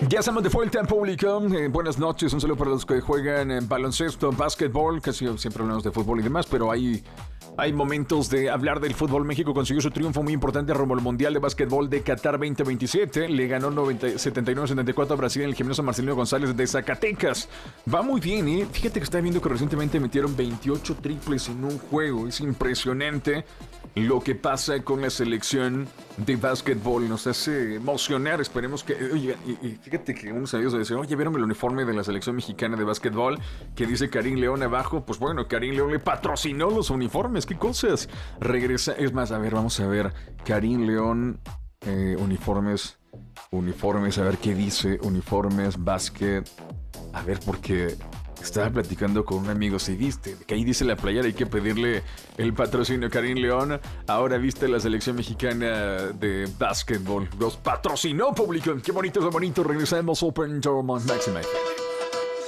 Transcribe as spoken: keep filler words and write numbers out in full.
Ya estamos de vuelta en público. Eh, buenas noches, un saludo para los que juegan en baloncesto, básquetbol, casi siempre hablamos de fútbol y demás, pero hay, hay momentos de hablar del fútbol. México consiguió su triunfo muy importante rumbo al Mundial de Básquetbol de Qatar veinte veintisiete. Le ganó setenta y nueve a setenta y cuatro a Brasil en el gimnasio Marcelino González de Zacatecas. Va muy bien, ¿eh? Fíjate que estaba viendo que recientemente metieron veintiocho triples en un juego. Es impresionante lo que pasa con la selección de básquetbol. Nos hace emocionar. Esperemos que... Oye, y, y fíjate que unos amigos me decían, oye, ¿vieron el uniforme de la selección mexicana de básquetbol que dice Karim León abajo? Pues bueno, Karim León le patrocinó los uniformes. ¿Qué cosas? Regresa... Es más, a ver, vamos a ver. Karim León, eh, uniformes... Uniformes, a ver qué dice. Uniformes, básquet... A ver, porque... Estaba platicando con un amigo, si viste, que ahí dice la playera, hay que pedirle el patrocinio a Karim León. Ahora viste la selección mexicana de básquetbol. Los patrocinó, público. Qué bonito, qué bonito. Regresamos Open Dormont Maximite.